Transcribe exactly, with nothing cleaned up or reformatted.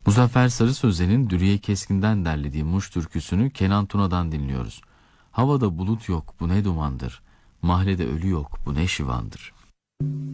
Muzaffer Sarı Sözen'in Dürüye Keskin'den derlediği Muş türküsünü Kenan Tuna'dan dinliyoruz. Havada bulut yok, bu ne dumandır. Mahrede ölü yok, bu ne şivandır.